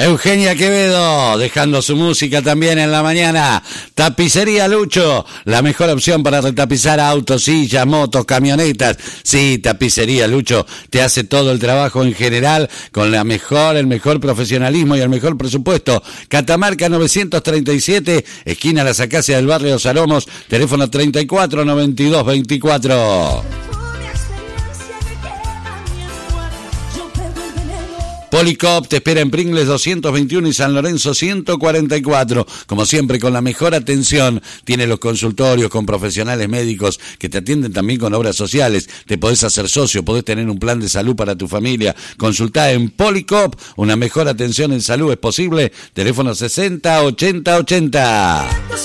Eugenia Quevedo, dejando su música también en la mañana. Tapicería Lucho, la mejor opción para retapizar autos, sillas, motos, camionetas. Sí, Tapicería Lucho te hace todo el trabajo en general con el mejor profesionalismo y el mejor presupuesto. Catamarca 937, esquina Las Acacias del barrio Salomos, teléfono 34 92 24. Policop te espera en Pringles 221 y San Lorenzo 144. Como siempre, con la mejor atención. Tiene los consultorios con profesionales médicos que te atienden también con obras sociales. Te podés hacer socio, podés tener un plan de salud para tu familia. Consultá en Policop. Una mejor atención en salud es posible. Teléfono 60 80 80.